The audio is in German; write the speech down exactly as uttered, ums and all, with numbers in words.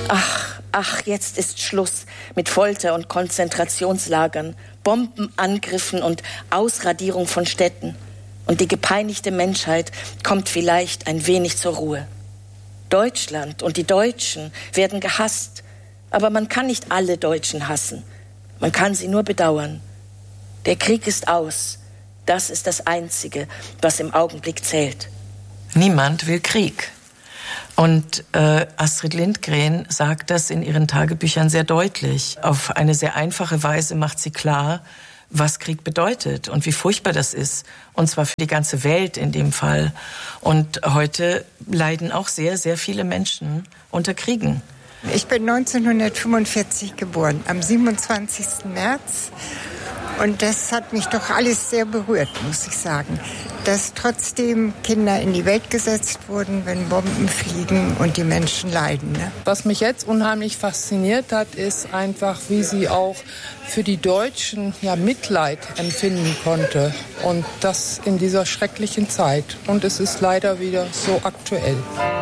Ach, ach, jetzt ist Schluss mit Folter und Konzentrationslagern, Bombenangriffen und Ausradierung von Städten. Und die gepeinigte Menschheit kommt vielleicht ein wenig zur Ruhe. Deutschland und die Deutschen werden gehasst, aber man kann nicht alle Deutschen hassen. Man kann sie nur bedauern. Der Krieg ist aus. Das ist das Einzige, was im Augenblick zählt. Niemand will Krieg. Und äh, Astrid Lindgren sagt das in ihren Tagebüchern sehr deutlich. Auf eine sehr einfache Weise macht sie klar, was Krieg bedeutet und wie furchtbar das ist. Und zwar für die ganze Welt in dem Fall. Und heute leiden auch sehr, sehr viele Menschen unter Kriegen. Ich bin neunzehnhundertfünfundvierzig geboren, am siebenundzwanzigsten März. Und das hat mich doch alles sehr berührt, muss ich sagen. Dass trotzdem Kinder in die Welt gesetzt wurden, wenn Bomben fliegen und die Menschen leiden. Ne? Was mich jetzt unheimlich fasziniert hat, ist einfach, wie sie auch für die Deutschen ja Mitleid empfinden konnte. Und das in dieser schrecklichen Zeit. Und es ist leider wieder so aktuell.